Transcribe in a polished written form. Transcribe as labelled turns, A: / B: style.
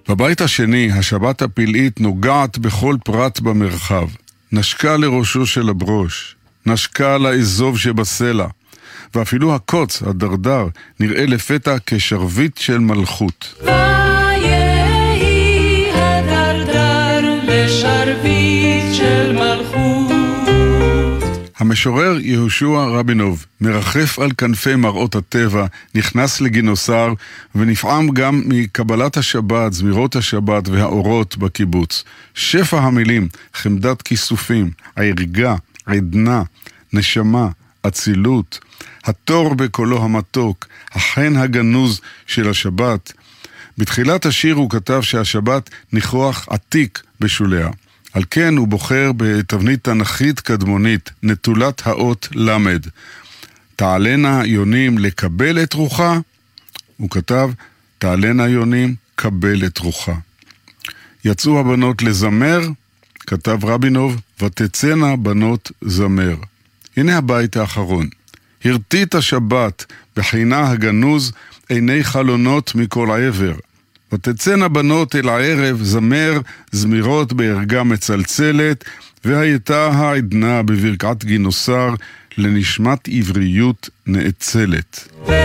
A: בבית השני, השבת הפלאית נוגעת בכל פרט במרחב. נשקה לראשו של הברוש, נשקה לאזוב שבסלע, ואפילו הקוץ, הדרדר, נראה לפתע כשרביט של מלכות.
B: ויהי הדרדר לשרביט של מלכות.
A: המשורר יהושע רבינוב מרחף על כנפי מראות הטבע, נכנס לגינוסר ונפעם גם מקבלת השבת, זמירות השבת והאורות בקיבוץ. שפע המילים, חמדת כיסופים, ערגה, עדנה, נשמה, אצילות, התור בקולו המתוק, החן הגנוז של השבת. בתחילת השיר הוא כתב שהשבת ניחוח עתיק בשוליה. על כן הוא בוחר בתבנית תנכית קדמונית, נטולת האות למד. תעלנה יונים לקבל את רוחה, הוא כתב, תעלנה יונים קבל את רוחה. יצאו הבנות לזמר, כתב רבינוב, ותצאנה בנות זמר. הנה הבית האחרון. הרטית השבת בחינה הגנוז עיני חלונות מכל עבר. ותצאנה בנות אל הערב זמר זמירות בערגה מצלצלת, והייתה העדנה בברכת גינוסר לנשמת עבריות נאצלת.